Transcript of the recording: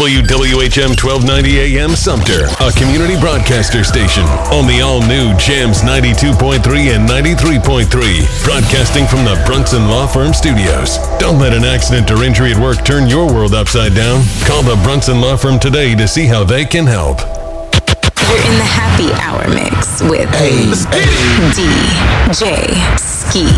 WWHM 1290 AM Sumter, a community broadcaster station on the all-new Jams 92.3 and 93.3, broadcasting from the Brunson Law Firm Studios. Don't let an accident or injury at work turn your world upside down. Call the Brunson Law Firm today to see how they can help. You're in the happy hour mix with DJ Ski.